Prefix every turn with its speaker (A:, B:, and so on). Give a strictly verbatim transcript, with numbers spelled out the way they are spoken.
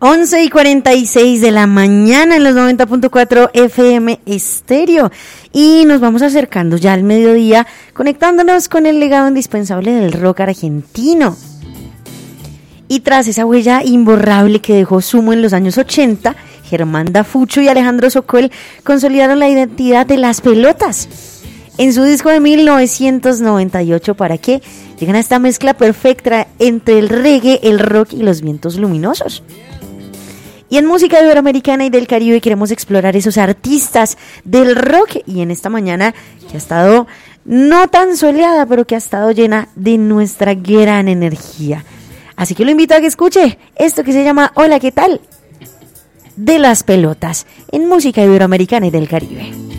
A: once y cuarenta y seis de la mañana en los noventa punto cuatro F M Estéreo. Y nos vamos acercando ya al mediodía, conectándonos con el legado indispensable del rock argentino. Y tras esa huella imborrable que dejó Sumo en los años ochenta, Germán Dafucho y Alejandro Sokol consolidaron la identidad de Las Pelotas. En su disco de mil novecientos noventa y ocho, ¿Para qué?, llegan a esta mezcla perfecta entre el reggae, el rock y los vientos luminosos. Y en música iberoamericana y del Caribe queremos explorar esos artistas del rock, y en esta mañana que ha estado no tan soleada, pero que ha estado llena de nuestra gran energía. Así que lo invito a que escuche esto que se llama Hola, ¿qué tal?, de Las Pelotas, en música iberoamericana y del Caribe.